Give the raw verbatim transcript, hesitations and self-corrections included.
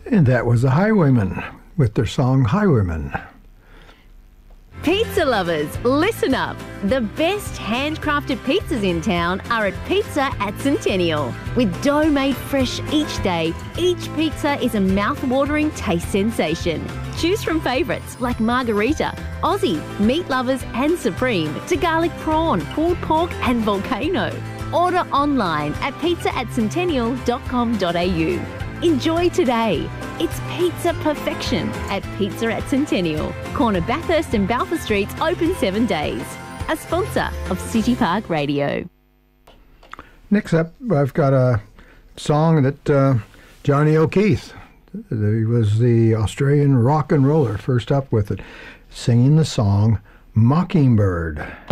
And that was the Highwaymen with their song Highwaymen. Pizza lovers, listen up. The best handcrafted pizzas in town are at Pizza at Centennial. With dough made fresh each day, each pizza is a mouth-watering taste sensation. Choose from favourites like Margarita, Aussie, Meat Lovers and Supreme, to garlic prawn, pulled pork and volcano. Order online at pizza at centennial dot com dot a u. Enjoy today. It's pizza perfection at Pizza at Centennial. Corner Bathurst and Balfour Streets open seven days. A sponsor of City Park Radio. Next up, I've got a song that uh, Johnny O'Keefe, he was the Australian rock and roller, first up with it, singing the song Mockingbird.